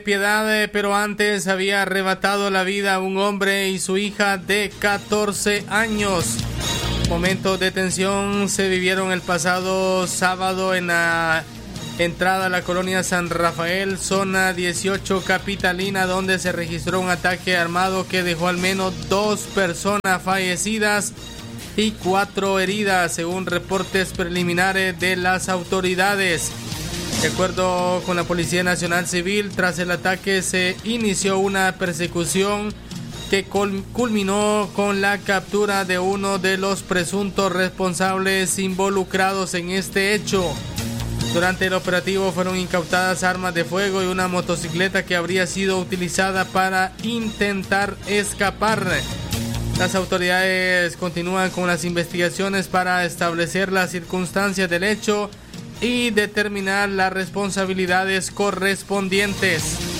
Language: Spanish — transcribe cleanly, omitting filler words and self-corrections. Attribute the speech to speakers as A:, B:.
A: Piedad, pero antes había arrebatado la vida a un hombre y su hija de 14 años. Momentos de tensión se vivieron el pasado sábado en la entrada a la colonia San Rafael, zona 18 capitalina, donde se registró un ataque armado que dejó al menos 2 personas fallecidas y 4 heridas, según reportes preliminares de las autoridades. De acuerdo con la Policía Nacional Civil, tras el ataque se inició una persecución que culminó con la captura de uno de los presuntos responsables involucrados en este hecho. Durante el operativo fueron incautadas armas de fuego y una motocicleta que habría sido utilizada para intentar escapar. Las autoridades continúan con las investigaciones para establecer las circunstancias del hecho y determinar las responsabilidades correspondientes.